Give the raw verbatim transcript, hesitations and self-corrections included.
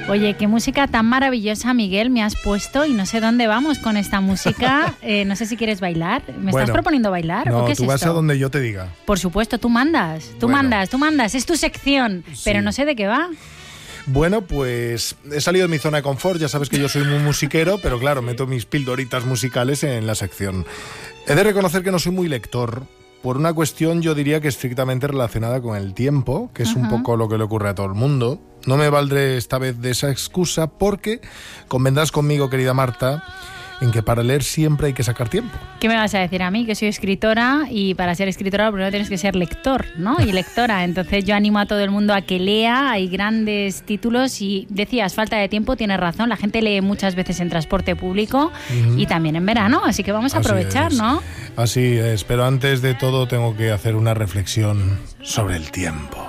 Oye, qué música tan maravillosa, Miguel, me has puesto y no sé dónde vamos con esta música. Eh, no sé si quieres bailar. ¿Me bueno, estás proponiendo bailar? No, ¿o qué es tú vas esto? a donde yo te diga. Por supuesto, tú mandas, tú bueno. mandas, tú mandas. Es tu sección, Sí. pero no sé de qué va. Bueno, pues he salido de mi zona de confort. Ya sabes que yo soy muy musiquero, pero claro, meto mis pildoritas musicales en la sección. He de reconocer que no soy muy lector, por una cuestión yo diría que estrictamente relacionada con el tiempo, que es uh-huh. un poco lo que le ocurre a todo el mundo. No me valdré esta vez de esa excusa porque convendrás conmigo, querida Marta, en que para leer siempre hay que sacar tiempo. ¿Qué me vas a decir a mí? Que soy escritora y para ser escritora primero tienes que ser lector, ¿no? Y lectora. Entonces yo animo a todo el mundo a que lea. Hay grandes títulos y decías, falta de tiempo, tienes razón. La gente lee muchas veces en transporte público uh-huh. y también en verano. Así que vamos a Así aprovechar, es. ¿no? Así es. Pero antes de todo tengo que hacer una reflexión sobre el tiempo.